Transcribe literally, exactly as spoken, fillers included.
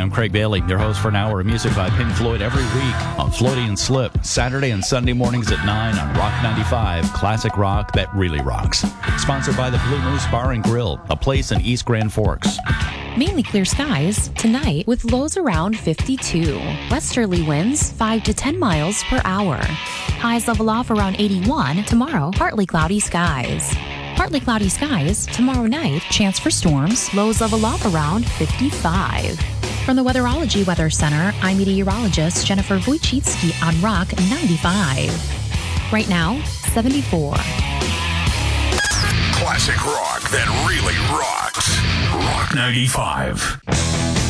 I'm Craig Bailey, your host for an hour of music by Pink Floyd every week on Floydie and Slip, Saturday and Sunday mornings at nine on Rock ninety-five, classic rock that really rocks. Sponsored by the Blue Moose Bar and Grill, a place in East Grand Forks. Mainly clear skies tonight with lows around fifty-two. Westerly winds five to ten miles per hour. Highs level off around eighty-one. Tomorrow, partly cloudy skies. Partly cloudy skies tomorrow night. Chance for storms. Lows level off around fifty-five. From the Weatherology Weather Center, I'm meteorologist Jennifer Wojcicki on Rock ninety-five. Right now, seventy-four. Classic rock that really rocks. Rock ninety-five.